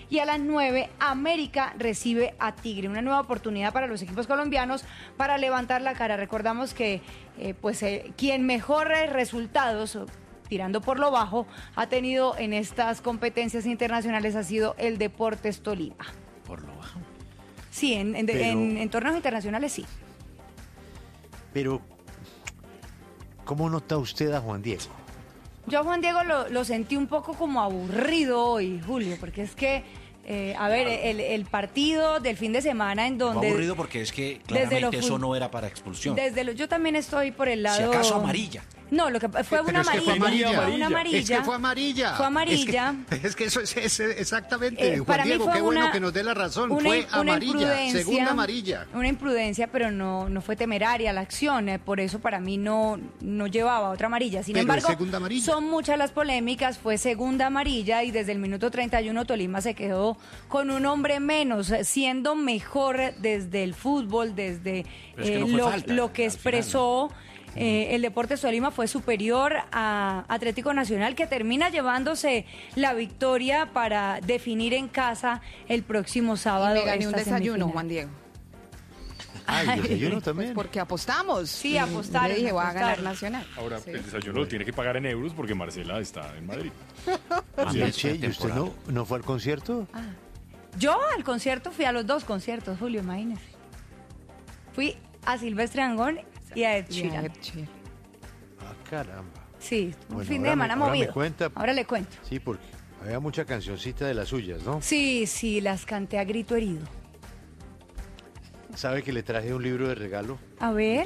y a las 9 América recibe a Tigre. Una nueva oportunidad para los equipos colombianos para levantar la cara. Recordamos que quien mejores resultados, tirando por lo bajo, ha tenido en estas competencias internacionales ha sido el Deportes Tolima. ¿Por lo bajo? Sí, en torneos internacionales sí. Pero, ¿cómo nota usted a Juan Diego? Yo a Juan Diego lo sentí un poco como aburrido hoy, Julio, porque es que, el partido del fin de semana en donde... Aburrido porque es que claramente eso no era para expulsión. Yo también estoy por el lado... Si acaso amarilla. No, lo que fue una amarilla. Una amarilla. Es que fue amarilla. Fue amarilla. Es que eso es exactamente. Para Juan Diego, mí fue qué bueno que nos dé la razón. Fue amarilla, segunda amarilla. Una imprudencia, pero no fue temeraria la acción. Por eso para mí no llevaba otra amarilla. Sin embargo, son muchas las polémicas. Fue segunda amarilla y desde el minuto 31 Tolima se quedó con un hombre menos, siendo mejor desde el fútbol, desde lo que expresó. El Deportes Tolima fue superior a Atlético Nacional, que termina llevándose la victoria para definir en casa el próximo sábado. Y me gané un desayuno, Juan Diego. ¿El desayuno también? Pues porque apostamos. Sí, apostaron. Le dije, voy a ganar Nacional. Ahora, sí. El desayuno lo tiene que pagar en euros porque Marcela está en Madrid. ¿Y usted no fue al concierto? Yo al concierto fui a los dos conciertos, Julio, imagínese. Fui a Silvestre Dangond y a Ed Sheeran. Caramba. Sí, un fin de semana movido. Ahora le cuento. Sí, porque había mucha cancioncita de las suyas, ¿no? Sí, las canté a grito herido. ¿Sabe que le traje un libro de regalo? A ver.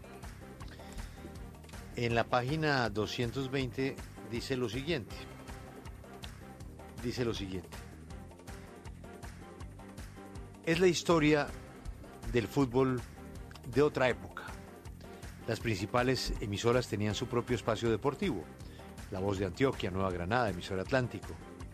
En la página 220 dice lo siguiente. Es la historia del fútbol de otra época. Las principales emisoras tenían su propio espacio deportivo. La Voz de Antioquia, Nueva Granada, Emisora Atlántico.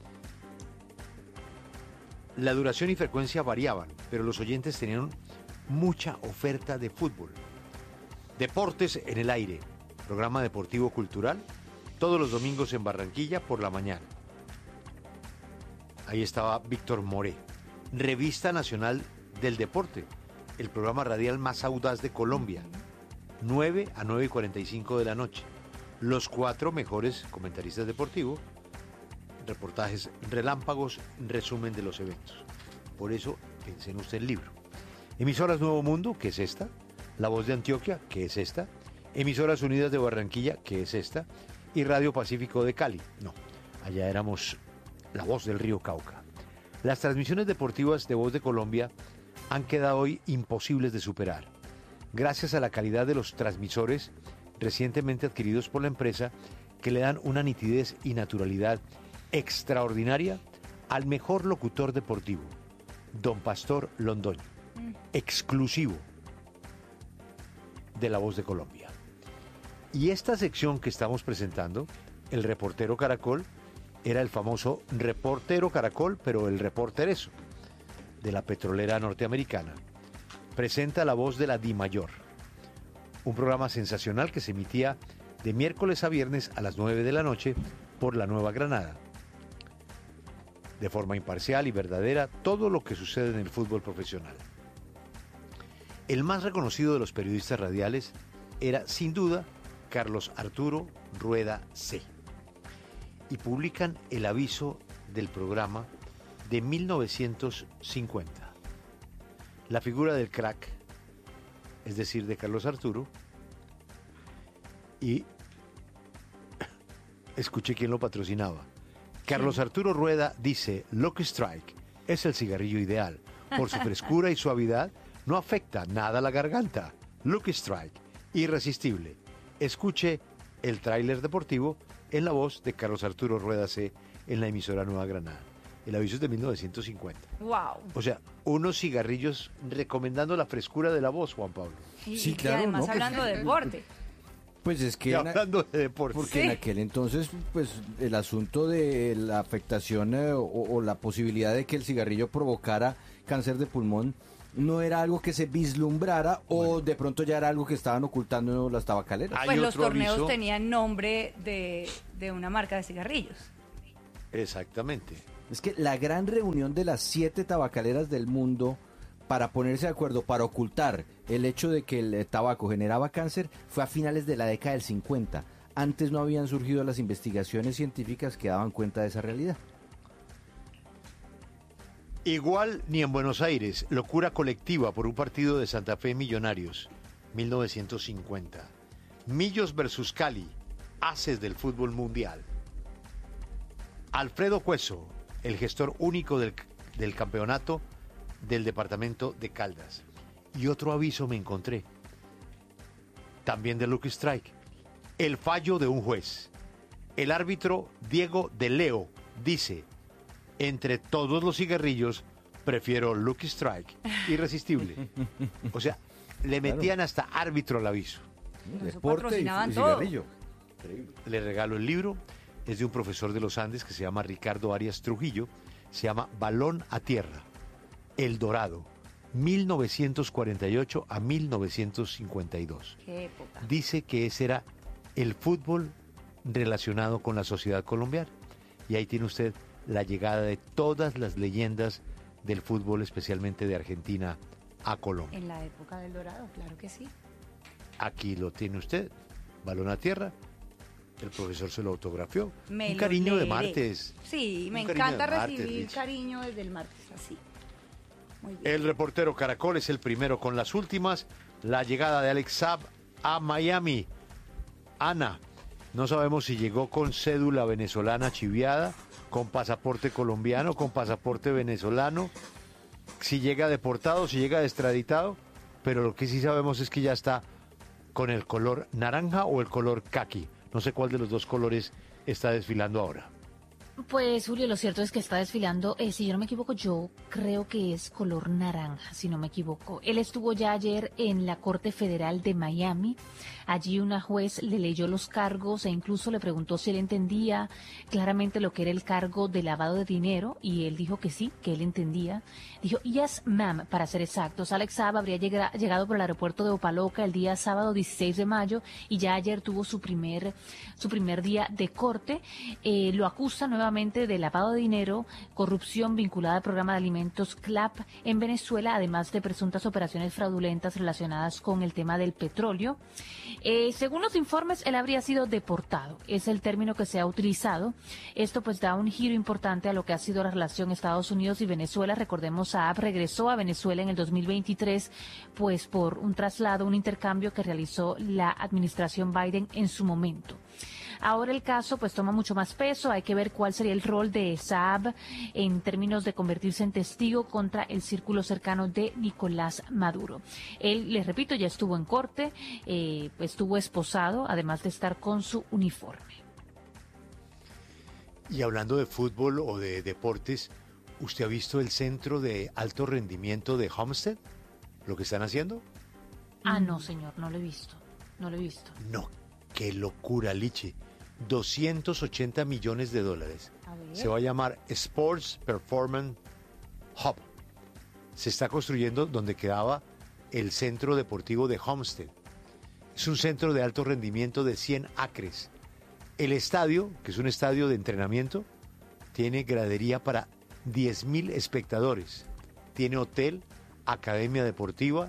La duración y frecuencia variaban, pero los oyentes tenían mucha oferta de fútbol. Deportes en el aire, programa deportivo cultural, todos los domingos en Barranquilla por la mañana. Ahí estaba Víctor Moré. Revista Nacional del Deporte, el programa radial más audaz de Colombia. 9 a 9:45 de la noche. Los 4 mejores comentaristas deportivos, reportajes relámpagos, resumen de los eventos. Por eso, pensé en usted el libro. Emisoras Nuevo Mundo, que es esta. La Voz de Antioquia, que es esta. Emisoras Unidas de Barranquilla, que es esta. Y Radio Pacífico de Cali. No, allá éramos La Voz del Río Cauca. Las transmisiones deportivas de Voz de Colombia han quedado hoy imposibles de superar. Gracias a la calidad de los transmisores recientemente adquiridos por la empresa, que le dan una nitidez y naturalidad extraordinaria al mejor locutor deportivo, don Pastor Londoño, exclusivo de La Voz de Colombia. Y esta sección que estamos presentando, el reportero Caracol, era el famoso reportero Caracol, pero el reportereso de la petrolera norteamericana. Presenta La Voz de la DIMAYOR, un programa sensacional que se emitía de miércoles a viernes a las 9 de la noche por La Nueva Granada. De forma imparcial y verdadera, todo lo que sucede en el fútbol profesional. El más reconocido de los periodistas radiales era, sin duda, Carlos Arturo Rueda C. Y publican el aviso del programa de 1950. La figura del crack, es decir, de Carlos Arturo, y escuché quién lo patrocinaba. Carlos Arturo Rueda dice: Lucky Strike es el cigarrillo ideal. Por su frescura y suavidad, no afecta nada a la garganta. Lucky Strike, irresistible. Escuche el tráiler deportivo en la voz de Carlos Arturo Rueda C. en la emisora Nueva Granada. El aviso es de 1950. ¡Wow! O sea, unos cigarrillos recomendando la frescura de la voz, Juan Pablo. Sí, claro. Y además hablando de deporte. Pues es que... hablando de deporte. Porque en aquel entonces, pues, el asunto de la afectación o la posibilidad de que el cigarrillo provocara cáncer de pulmón no era algo que se vislumbrara, o de pronto ya era algo que estaban ocultando las tabacaleras. Pues los torneos tenían nombre de una marca de cigarrillos. Exactamente. Es que la gran reunión de las 7 tabacaleras del mundo para ponerse de acuerdo, para ocultar el hecho de que el tabaco generaba cáncer, fue a finales de la década del 50. Antes no habían surgido las investigaciones científicas que daban cuenta de esa realidad. Igual ni en Buenos Aires, locura colectiva por un partido de Santa Fe Millonarios, 1950. Millos versus Cali, haces del fútbol mundial. Alfredo Cueso, el gestor único del campeonato del departamento de Caldas. Y otro aviso me encontré, también de Lucky Strike, el fallo de un juez. El árbitro Diego de Leo dice: entre todos los cigarrillos, prefiero Lucky Strike, irresistible. O sea, le metían hasta árbitro al aviso. Deporte y cigarrillo. Le regalo el libro, es de un profesor de los Andes que se llama Ricardo Arias Trujillo, se llama Balón a Tierra, El Dorado, 1948 a 1952. Qué época. Dice que ese era el fútbol relacionado con la sociedad colombiana. Y ahí tiene usted la llegada de todas las leyendas del fútbol, especialmente de Argentina, a Colombia. En la época del Dorado, claro que sí. Aquí lo tiene usted, Balón a Tierra. El profesor se lo autografió. Me un lo cariño de leeré. martes. Sí, me Un cariño encanta de martes, recibir Rich. cariño desde el martes, así. Muy bien. El reportero Caracol es el primero con las últimas. La llegada de Alex Saab a Miami. Ana, no sabemos si llegó con cédula venezolana chiviada, con pasaporte colombiano, con pasaporte venezolano, si llega deportado, si llega extraditado, pero lo que sí sabemos es que ya está con el color naranja o el color caqui. No sé cuál de los dos colores está desfilando ahora. Pues Julio, lo cierto es que está desfilando, si yo no me equivoco, yo creo que es color naranja, si no me equivoco. Él estuvo ya ayer en la Corte Federal de Miami. Allí una juez le leyó los cargos e incluso le preguntó si él entendía claramente lo que era el cargo de lavado de dinero, y él dijo que sí, que él entendía. Dijo, yes, ma'am, para ser exactos. Alex Saab habría llegado por el aeropuerto de Opaloca el día sábado 16 de mayo y ya ayer tuvo su primer día de corte. Lo acusa nuevamente de lavado de dinero, corrupción vinculada al programa de alimentos CLAP en Venezuela, además de presuntas operaciones fraudulentas relacionadas con el tema del petróleo. Según los informes, él habría sido deportado. Es el término que se ha utilizado. Esto pues da un giro importante a lo que ha sido la relación Estados Unidos y Venezuela. Recordemos, Saab regresó a Venezuela en el 2023, pues por un traslado, un intercambio que realizó la administración Biden en su momento. Ahora el caso pues toma mucho más peso. Hay que ver cuál sería el rol de Saab en términos de convertirse en testigo contra el círculo cercano de Nicolás Maduro. Él, les repito, ya estuvo en corte, pues estuvo esposado, además de estar con su uniforme. Y hablando de fútbol o de deportes, ¿usted ha visto el centro de alto rendimiento de Homestead? ¿Lo que están haciendo? No, señor, no lo he visto. No lo he visto. No, qué locura, Lichi. 280 millones de dólares. Se va a llamar Sports Performance Hub. Se está construyendo donde quedaba el centro deportivo de Homestead. Es un centro de alto rendimiento de 100 acres. El estadio, que es un estadio de entrenamiento, tiene gradería para 10.000 espectadores. Tiene hotel, academia deportiva,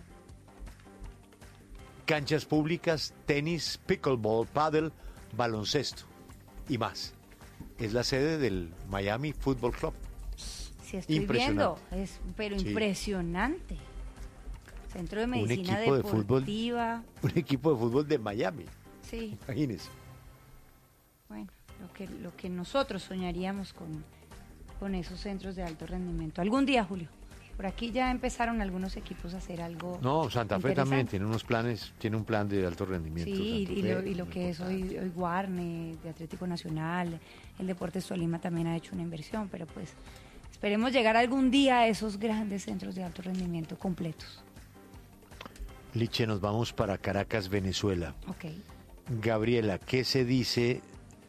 canchas públicas, tenis, pickleball, paddle, baloncesto y más. Es la sede del Miami Football Club. Sí, estoy viendo, pero sí. Impresionante. Centro de medicina deportiva. Un equipo de fútbol de Miami. Sí. Imagínese. Bueno, lo que nosotros soñaríamos con esos centros de alto rendimiento. Algún día, Julio. Por aquí ya empezaron algunos equipos a hacer algo. No, Santa Fe también tiene unos planes, tiene un plan de alto rendimiento. Sí, y lo que es hoy Guarne, de Atlético Nacional, el Deportes Tolima también ha hecho una inversión, pero pues esperemos llegar algún día a esos grandes centros de alto rendimiento completos. Liche, nos vamos para Caracas, Venezuela. Ok. Gabriela, ¿qué se dice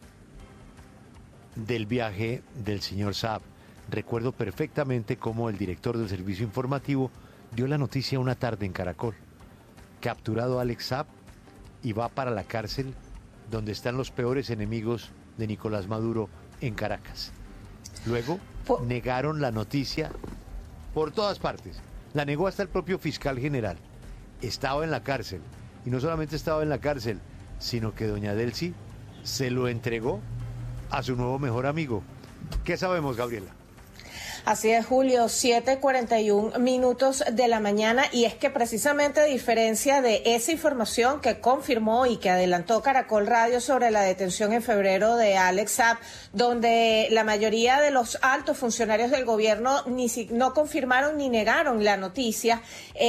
del viaje del señor Saab? Recuerdo perfectamente cómo el director del servicio informativo dio la noticia una tarde en Caracol. Capturado Alex Saab y va para la cárcel donde están los peores enemigos de Nicolás Maduro en Caracas. Luego negaron la noticia por todas partes. La negó hasta el propio fiscal general. Estaba en la cárcel. Y no solamente estaba en la cárcel, sino que doña Delcy se lo entregó a su nuevo mejor amigo. ¿Qué sabemos, Gabriela? Así es, Julio, 7:41 de la mañana, y es que precisamente a diferencia de esa información que confirmó y que adelantó Caracol Radio sobre la detención en febrero de Alex Saab, donde la mayoría de los altos funcionarios del gobierno no confirmaron ni negaron la noticia,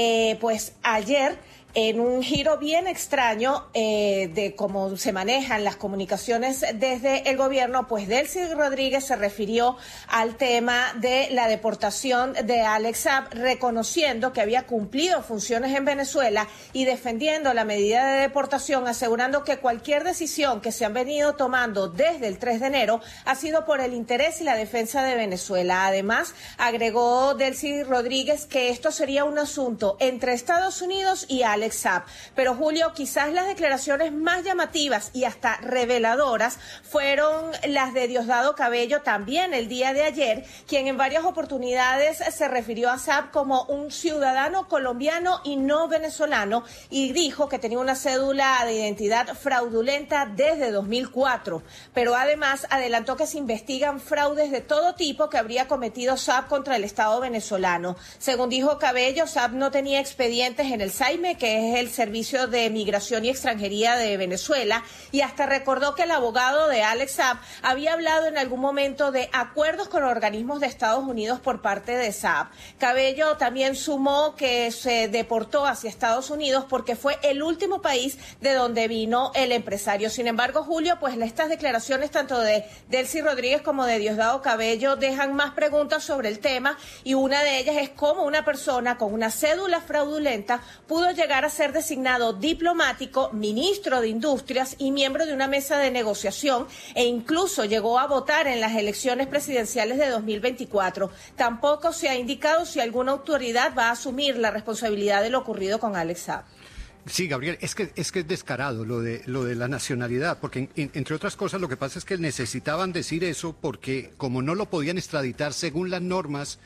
pues ayer, en un giro bien extraño de cómo se manejan las comunicaciones desde el gobierno, pues Delcy Rodríguez se refirió al tema de la deportación de Alex Saab, reconociendo que había cumplido funciones en Venezuela y defendiendo la medida de deportación, asegurando que cualquier decisión que se han venido tomando desde el 3 de enero ha sido por el interés y la defensa de Venezuela. Además, agregó Delcy Rodríguez que esto sería un asunto entre Estados Unidos y Alex Saab. Pero, Julio, quizás las declaraciones más llamativas y hasta reveladoras fueron las de Diosdado Cabello, también el día de ayer, quien en varias oportunidades se refirió a Saab como un ciudadano colombiano y no venezolano, y dijo que tenía una cédula de identidad fraudulenta desde 2004. Pero además adelantó que se investigan fraudes de todo tipo que habría cometido Saab contra el Estado venezolano. Según dijo Cabello, Saab no tenía expedientes en el SAIME, que es el Servicio de Migración y Extranjería de Venezuela, y hasta recordó que el abogado de Alex Saab había hablado en algún momento de acuerdos con organismos de Estados Unidos por parte de Saab. Cabello también sumó que se deportó hacia Estados Unidos porque fue el último país de donde vino el empresario. Sin embargo, Julio, pues estas declaraciones tanto de Delcy Rodríguez como de Diosdado Cabello dejan más preguntas sobre el tema, y una de ellas es cómo una persona con una cédula fraudulenta pudo llegar a ser designado diplomático, ministro de Industrias y miembro de una mesa de negociación, e incluso llegó a votar en las elecciones presidenciales de 2024. Tampoco se ha indicado si alguna autoridad va a asumir la responsabilidad de lo ocurrido con Alex Saab. Sí, Gabriel, es que es descarado lo de la nacionalidad, porque entre otras cosas lo que pasa es que necesitaban decir eso porque como no lo podían extraditar según las normas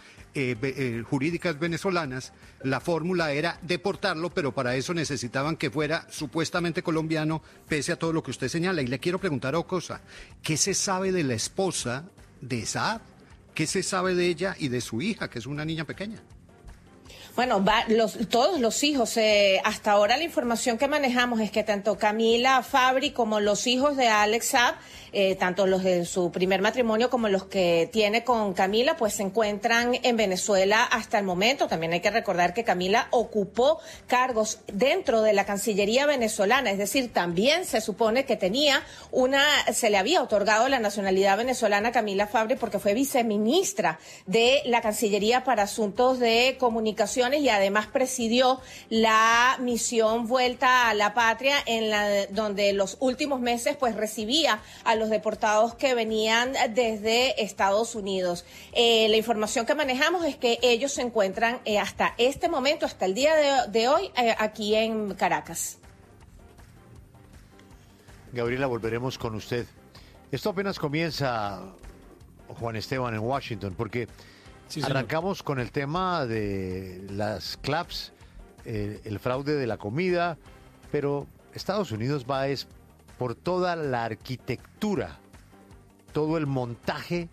jurídicas venezolanas, la fórmula era deportarlo, pero para eso necesitaban que fuera supuestamente colombiano, pese a todo lo que usted señala. Y le quiero preguntar otra cosa, ¿qué se sabe de la esposa de Saab? ¿Qué se sabe de ella y de su hija, que es una niña pequeña? Bueno, todos los hijos, hasta ahora la información que manejamos es que tanto Camila Fabri como los hijos de Alex Saab, tanto los de su primer matrimonio como los que tiene con Camila, pues se encuentran en Venezuela hasta el momento. También hay que recordar que Camila ocupó cargos dentro de la Cancillería venezolana, es decir, también se supone que se le había otorgado la nacionalidad venezolana a Camila Fabri porque fue viceministra de la Cancillería para Asuntos de Comunicación, y además presidió la misión Vuelta a la Patria, donde los últimos meses pues recibía a los deportados que venían desde Estados Unidos. La información que manejamos es que ellos se encuentran hasta este momento, hasta el día de hoy, aquí en Caracas. Gabriela, volveremos con usted. Esto apenas comienza, Juan Esteban, en Washington, porque sí, arrancamos con el tema de las CLAPS, el fraude de la comida, pero Estados Unidos va por toda la arquitectura, todo el montaje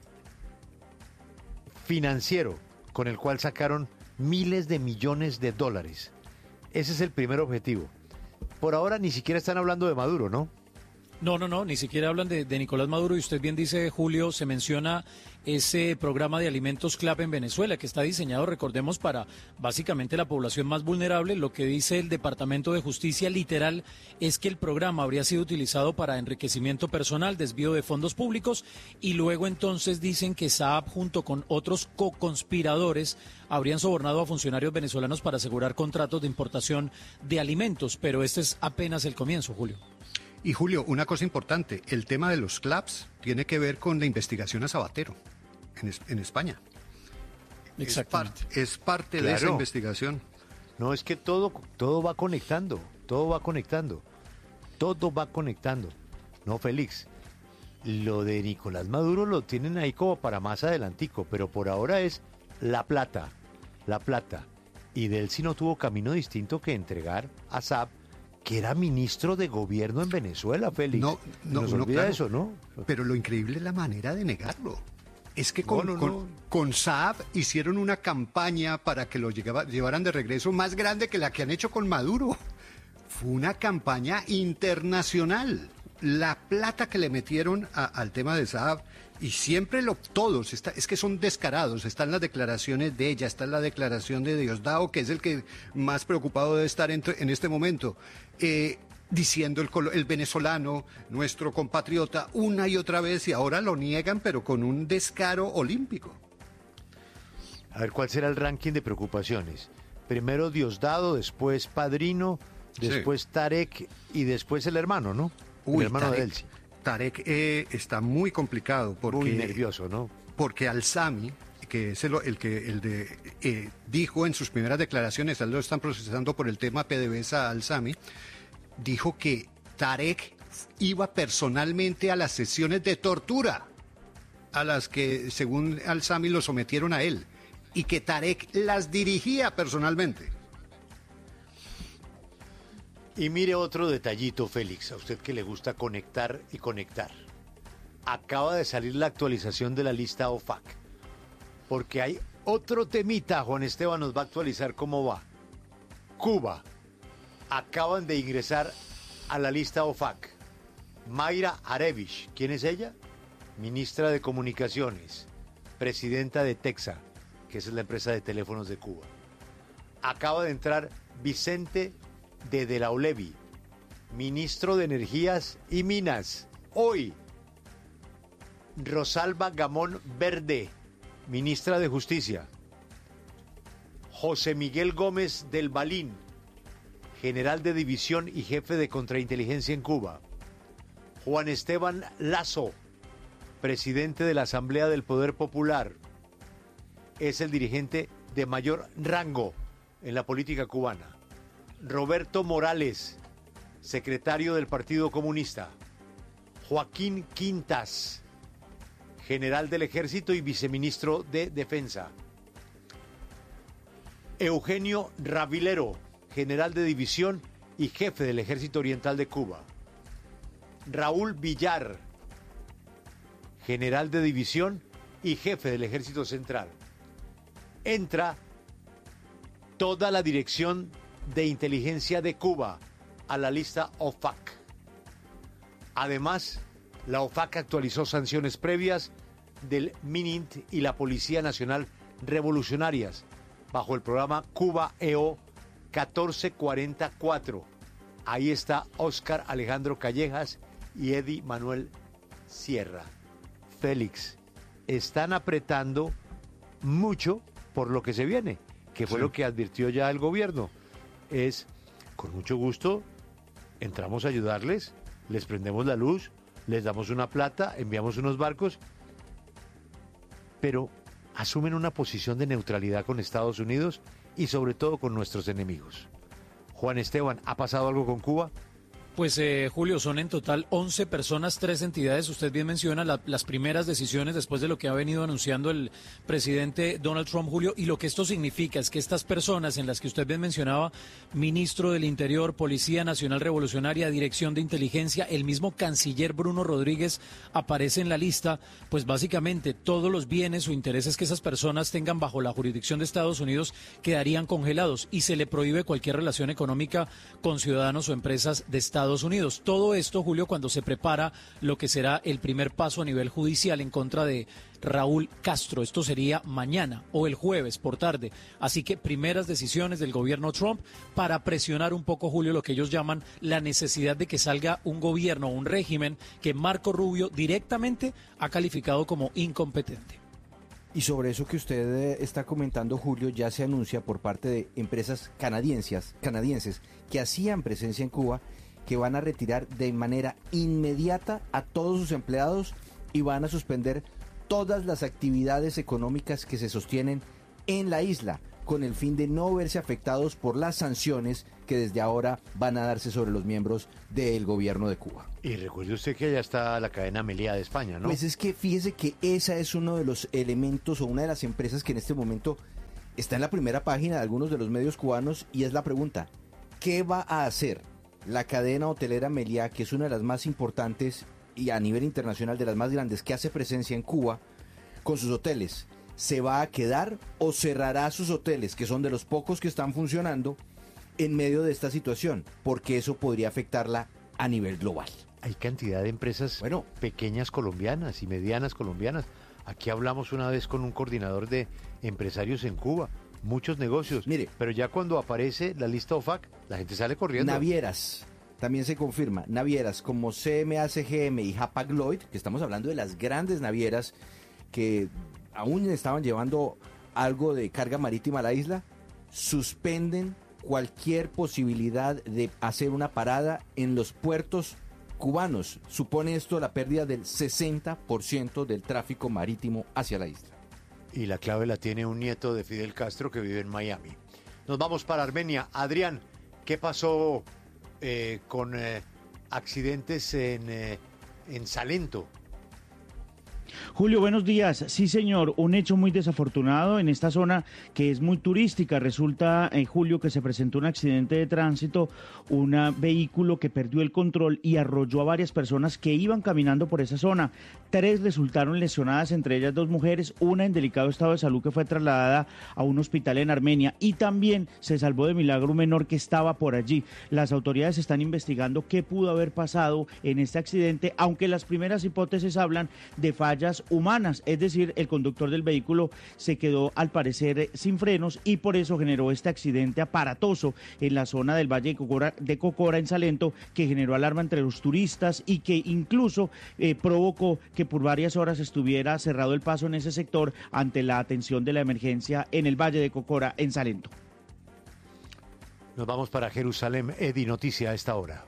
financiero con el cual sacaron miles de millones de dólares. Ese es el primer objetivo. Por ahora ni siquiera están hablando de Maduro, ¿no? No, ni siquiera hablan de Nicolás Maduro, y usted bien dice, Julio, se menciona ese programa de alimentos CLAP en Venezuela, que está diseñado, recordemos, para básicamente la población más vulnerable. Lo que dice el Departamento de Justicia literal es que el programa habría sido utilizado para enriquecimiento personal, desvío de fondos públicos, y luego entonces dicen que Saab junto con otros co-conspiradores habrían sobornado a funcionarios venezolanos para asegurar contratos de importación de alimentos, pero este es apenas el comienzo, Julio. Y Julio, una cosa importante, el tema de los CLAPS tiene que ver con la investigación a Sabatero en España. Exactamente. Es parte claro de esa investigación. No, es que todo va conectando, todo va conectando. No, Félix, lo de Nicolás Maduro lo tienen ahí como para más adelantico, pero por ahora es la plata. Y de él sí no tuvo camino distinto que entregar a Saab, que era ministro de gobierno en Venezuela, Félix. No olvida eso, ¿no? Pero lo increíble es la manera de negarlo. Es que con Saab hicieron una campaña para que lo llevaran de regreso más grande que la que han hecho con Maduro. Fue una campaña internacional. La plata que le metieron al tema de Saab, y siempre todos, es que son descarados. Están las declaraciones de ella, está la declaración de Diosdado, que es el que más preocupado debe estar en este momento, diciendo el venezolano, nuestro compatriota, una y otra vez, y ahora lo niegan, pero con un descaro olímpico. A ver, ¿cuál será el ranking de preocupaciones? Primero Diosdado, después Padrino, después Tarek y después el hermano, ¿no? El hermano de Delcy. Tarek está muy complicado porque... Muy nervioso, ¿no? Porque Alzami, que es dijo en sus primeras declaraciones, lo están procesando por el tema PDVSA Alzami, dijo que Tarek iba personalmente a las sesiones de tortura a las que, según Alzami, lo sometieron a él, y que Tarek las dirigía personalmente. Y mire otro detallito, Félix, a usted que le gusta conectar y conectar. Acaba de salir la actualización de la lista OFAC, porque hay otro temita. Juan Esteban nos va a actualizar cómo va. Cuba. Acaban de ingresar a la lista OFAC Mayra Arevich. ¿Quién es ella? Ministra de Comunicaciones, presidenta de Texa, que es la empresa de teléfonos de Cuba. Acaba de entrar Vicente de la Olevi, ministro de Energías y Minas. Hoy, Rosalba Gamón Verde, ministra de Justicia. José Miguel Gómez del Balín, general de división y jefe de contrainteligencia en Cuba. Juan Esteban Lazo, presidente de la Asamblea del Poder Popular. Es el dirigente de mayor rango en la política cubana. Roberto Morales, secretario del Partido Comunista. Joaquín Quintas, general del Ejército y viceministro de Defensa. Eugenio Ravilero, general de división y jefe del Ejército Oriental de Cuba. Raúl Villar, general de división y jefe del Ejército Central. Entra toda la dirección de inteligencia de Cuba a la lista OFAC. Además, la OFAC actualizó sanciones previas del MININT y la Policía Nacional Revolucionarias bajo el programa Cuba EO 1444. Ahí está Óscar Alejandro Callejas y Eddie Manuel Sierra. Félix, están apretando mucho por lo que se viene, que fue lo que advirtió ya el gobierno. Es, con mucho gusto, entramos a ayudarles, les prendemos la luz, les damos una plata, enviamos unos barcos, pero asumen una posición de neutralidad con Estados Unidos y sobre todo con nuestros enemigos. Juan Esteban, ¿ha pasado algo con Cuba? Pues Julio, son en total 11 personas, 3 entidades. Usted bien menciona las primeras decisiones después de lo que ha venido anunciando el presidente Donald Trump, Julio, y lo que esto significa es que estas personas en las que usted bien mencionaba, ministro del Interior, Policía Nacional Revolucionaria, Dirección de Inteligencia, el mismo canciller Bruno Rodríguez aparece en la lista, pues básicamente todos los bienes o intereses que esas personas tengan bajo la jurisdicción de Estados Unidos quedarían congelados y se le prohíbe cualquier relación económica con ciudadanos o empresas de Estados Unidos. Todo esto, Julio, cuando se prepara lo que será el primer paso a nivel judicial en contra de Raúl Castro. Esto sería mañana o el jueves por tarde. Así que primeras decisiones del gobierno Trump para presionar un poco, Julio, lo que ellos llaman la necesidad de que salga un gobierno o un régimen que Marco Rubio directamente ha calificado como incompetente. Y sobre eso que usted está comentando, Julio, ya se anuncia por parte de empresas canadienses que hacían presencia en Cuba, que van a retirar de manera inmediata a todos sus empleados y van a suspender todas las actividades económicas que se sostienen en la isla, con el fin de no verse afectados por las sanciones que desde ahora van a darse sobre los miembros del gobierno de Cuba. Y recuerde usted que allá está la cadena Meliá de España, ¿no? Pues es que fíjese que esa es uno de los elementos o una de las empresas que en este momento está en la primera página de algunos de los medios cubanos, y es la pregunta: ¿qué va a hacer la cadena hotelera Meliá, que es una de las más importantes y a nivel internacional de las más grandes que hace presencia en Cuba, con sus hoteles? ¿Se va a quedar o cerrará sus hoteles, que son de los pocos que están funcionando, en medio de esta situación? Porque eso podría afectarla a nivel global. Hay cantidad de empresas pequeñas colombianas y medianas colombianas. Aquí hablamos una vez con un coordinador de empresarios en Cuba. Muchos negocios. Mire, pero ya cuando aparece la lista OFAC, la gente sale corriendo. Navieras, también se confirma. Navieras como CMA CGM y Hapag-Lloyd, que estamos hablando de las grandes navieras que aún estaban llevando algo de carga marítima a la isla, suspenden cualquier posibilidad de hacer una parada en los puertos cubanos. Supone esto la pérdida del 60% del tráfico marítimo hacia la isla. Y la clave la tiene un nieto de Fidel Castro que vive en Miami. Nos vamos para Armenia. Adrián, ¿qué pasó con accidentes en Salento? Julio, buenos días. Sí, señor, un hecho muy desafortunado en esta zona que es muy turística. Resulta, Julio, que se presentó un accidente de tránsito, un vehículo que perdió el control y arrolló a varias personas que iban caminando por esa zona. 3 resultaron lesionadas, entre ellas 2 mujeres, una en delicado estado de salud que fue trasladada a un hospital en Armenia, y también se salvó de milagro un menor que estaba por allí. Las autoridades están investigando qué pudo haber pasado en este accidente, aunque las primeras hipótesis hablan de fallas humanas, es decir, el conductor del vehículo se quedó al parecer sin frenos y por eso generó este accidente aparatoso en la zona del Valle de Cocora en Salento, que generó alarma entre los turistas y que incluso provocó que por varias horas estuviera cerrado el paso en ese sector ante la atención de la emergencia en el Valle de Cocora en Salento. Nos vamos para Jerusalén. Edi, noticia a esta hora.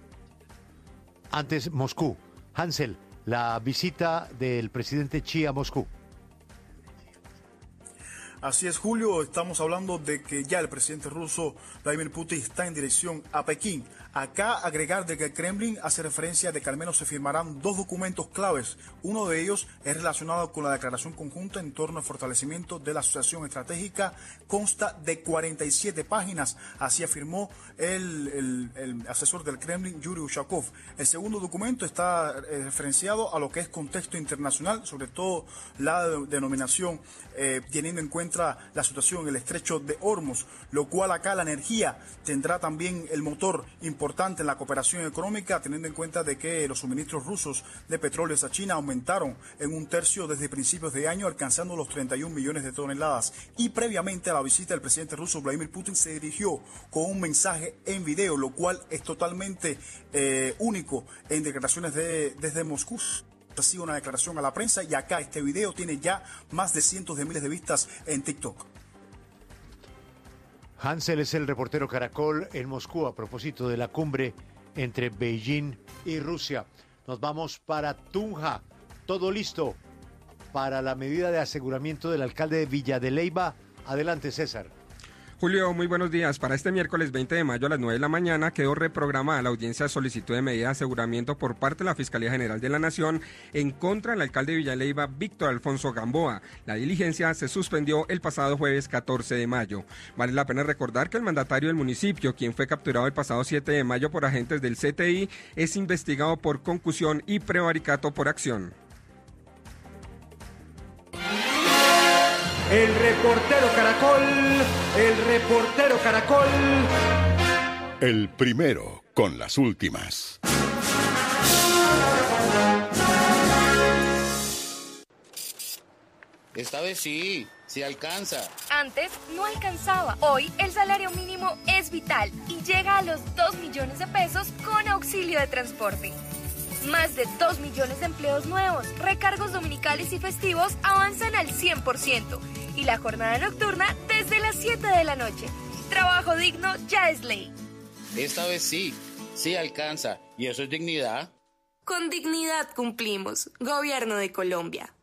Antes, Moscú. Hansel, la visita del presidente Xi a Moscú. Así es, Julio, estamos hablando de que ya el presidente ruso Vladimir Putin está en dirección a Pekín. Acá agregar de que el Kremlin hace referencia de que al menos se firmarán 2 documentos claves. Uno de ellos es relacionado con la declaración conjunta en torno al fortalecimiento de la asociación estratégica. Consta de 47 páginas, así afirmó el asesor del Kremlin, Yuri Ushakov. El segundo documento está referenciado a lo que es contexto internacional, sobre todo la denominación teniendo en cuenta la situación en el estrecho de Hormuz, lo cual acá la energía tendrá también el motor importante en la cooperación económica, teniendo en cuenta de que los suministros rusos de petróleo a China aumentaron en 1/3 desde principios de año, alcanzando los 31 millones de toneladas. Y previamente a la visita del presidente ruso Vladimir Putin se dirigió con un mensaje en video, lo cual es totalmente único en declaraciones desde Moscú. Ha sido una declaración a la prensa y acá este video tiene ya más de cientos de miles de vistas en TikTok. Hansel es el reportero Caracol en Moscú a propósito de la cumbre entre Beijing y Rusia. Nos vamos para Tunja. Todo listo para la medida de aseguramiento del alcalde de Villa de Leyva. Adelante, César. Julio, muy buenos días. Para este miércoles 20 de mayo a las 9 de la mañana quedó reprogramada la audiencia de solicitud de medida de aseguramiento por parte de la Fiscalía General de la Nación en contra del alcalde de Villa de Leyva, Víctor Alfonso Gamboa. La diligencia se suspendió el pasado jueves 14 de mayo. Vale la pena recordar que el mandatario del municipio, quien fue capturado el pasado 7 de mayo por agentes del CTI, es investigado por concusión y prevaricato por acción. El reportero Caracol. El primero con las últimas. Esta vez sí alcanza. Antes no alcanzaba. Hoy el salario mínimo es vital y llega a los 2 millones de pesos con auxilio de transporte. Más de 2 millones de empleos nuevos, recargos dominicales y festivos avanzan al 100% y la jornada nocturna desde las 7 de la noche. Trabajo digno ya es ley. Esta vez sí alcanza y eso es dignidad. Con dignidad cumplimos. Gobierno de Colombia.